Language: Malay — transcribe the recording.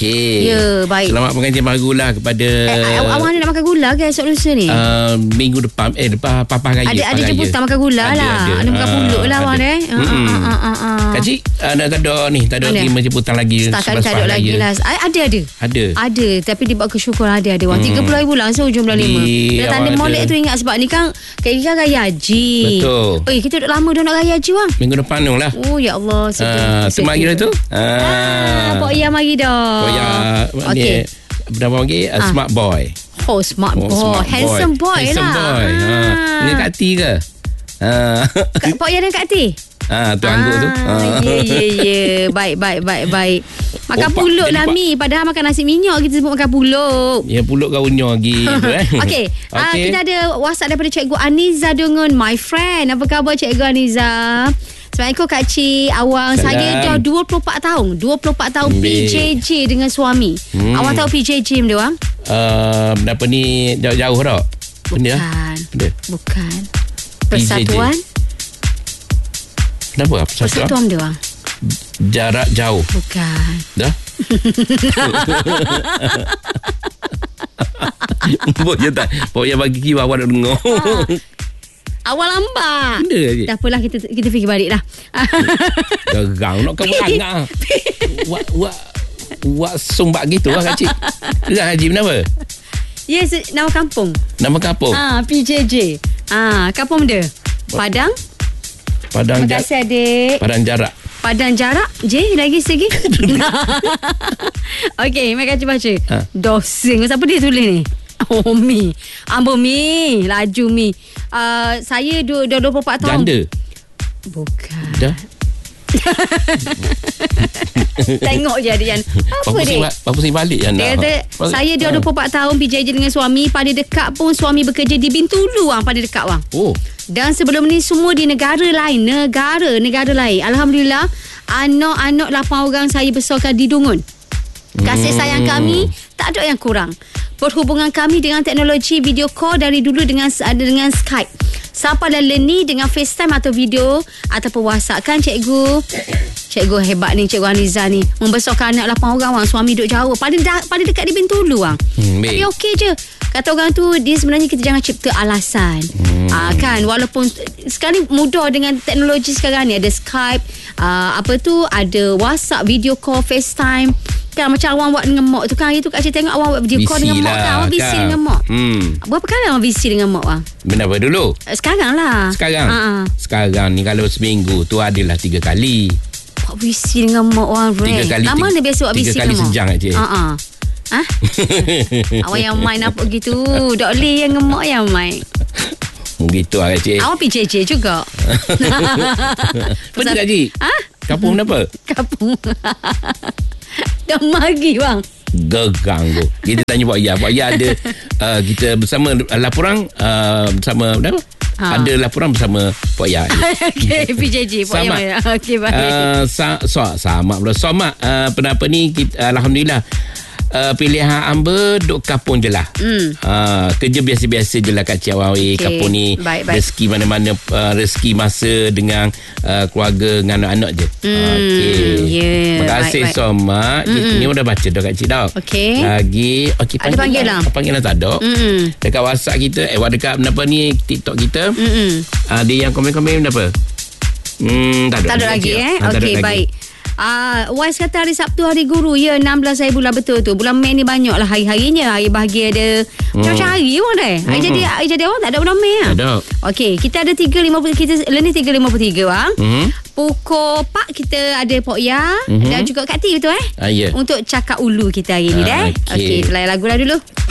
Okey. Ya, baik. Selamat pengajian barulah kepada awak nak makan gula ke esok lusa ni? Minggu depan lepas Papa Raya. Ada jemputan makan gula lah. Ada makan pulut lah awak ni. Kak Cik tak ada terima jemputan lagi. Setakat tak ada lagi lah. Ada. Tapi dibuat kesyukuran ada. Wang 30,000 lah sehujung bulan 5. Dah tanda molek tu ingat sebab ni kan kita raya haji. Betul. Kita dah lama dah nak raya haji wang. Minggu depan tu lah. Oh ya Allah. Semari dah tu. Pok Ya mari dah. Pok Ya ni berapa lagi? Smart boy. Oh, smart boy. Handsome boy lah. Handsome boy. Dengan Kak Ti ke? Pok Ya dan Kak Ti? Tu anggur tu. Ya. Baik. Makan pulut lah Mi. Padahal makan nasi minyak kita sebut makan pulut. Ya, pulut kau unyor lagi. Okey. Kita ada WhatsApp daripada Cikgu Aniza dengan my friend. Apa khabar Cikgu Aniza? Assalamualaikum Kak Cik. Awang saya dah 24 tahun. 24 tahun PJJ dengan suami. Awang tahu PJJ benda Wang? Apa ni jauh tak? Bukan. Persatuan. Kenapa? Persatuan dia Wang? Jarak jauh. Bukan. Dah? Pokoknya bagi kiwa awak nak dengar. Awal lambat. Benda je. Dah apalah kita fikir balik dah. Gerang nak kau berangah. Wak sumbak gitu lah Kak Cik. Dah Haji kenapa? Yes, nama kampung. Nama kampung? PJJ. Kampung dia. Padang. Terima kasih adik. Padang jarak. J lagi segi. Okey, mereka baca. Dosing. Siapa dia tulis ni? Oh Mi. Ambo Mi. Laju Mi. Saya dah 24 tahun. Janda? Bukan. Dah? Tengok je dia. Apa dia? Pusing balik je Dia kata saya dah 24 tahun PJJ dengan suami. Pada dekat pun suami bekerja di Bintulu Wang. Pada dekat Wang. Oh. Dan sebelum ni semua di negara lain. Negara lain. Alhamdulillah anak-anak 8 orang saya besarkan di Dungun. Kasih sayang kami tak ada yang kurang. Perhubungan kami dengan teknologi video call dari dulu dengan Skype. Sampai dah learning dengan FaceTime atau video ataupun WhatsApp kan cikgu. Cikgu hebat ni, Cikgu Aniza ni. Membesarkan anak 8 orang Wang. Suami duduk jauh. Pada dekat di Bintulu Wang. Tapi okey je. Kata orang tu, dia sebenarnya kita jangan cipta alasan. Kan, walaupun sekarang ni mudah dengan teknologi sekarang ni. Ada Skype, ada WhatsApp, video call, FaceTime. Kan macam awang buat dengan mak tu kan. Hari tu Kak Cik tengok awang buat video call dengan mak kan. Awang busy dengan mak. Berapa kali awang busy dengan mak Wang? Kenapa dulu? Sekarang lah. Sekarang ni kalau seminggu tu adalah 3 kali. Buat busy dengan mak Wang. 3 kali. Lama dia biasa buat busy dengan mak? 3 kali sejam Kak Cik. Awak yang main apa gitu. Dok boleh yang ngemak yang main. Begitu lah Kak Cik. Awak PJJ juga. Betul Kak Cik? Kampung kenapa? Kampung. Dah magi Bang. Gegang tu. Kita tanya Pak Ya. Pak Ya ada kita bersama laporan bersama apa? Ada laporan bersama Pak Ya. Okey, PJJ Pak Ya. Okey, baik. Sama pula. Somak pendapat ni kita, alhamdulillah. Pilihan hamba duk kapung je lah. Kerja biasa-biasa je lah Kak Cik Awawi. Kapung ni rezeki mana-mana, rezeki masa dengan keluarga dengan anak-anak je. Terima kasih Somak. Ni udah baca dah Kak Cik dah. Lagi ada panggilan? Panggilan tak ada. Dekat WhatsApp kita, dekat apa ni TikTok kita, ada yang komen-komen apa? Tak ada lagi Okey, baik. Wise kata hari Sabtu hari guru. Ya, 16 hari bulan. Betul tu. Bulan Mei ni banyak lah hari-harinya. Hari bahagia ada macam-macam hari orang dah. Hari jadi orang tak ada bulan Mei lah. Ada. Okey, kita ada 3.50. Kita learning 3.53 bang. Pukul 4 kita ada Pok Ya dan juga Kak Ti betul yeah. untuk cakap ulu kita hari ni dah. Okey, layan lagu lah dulu.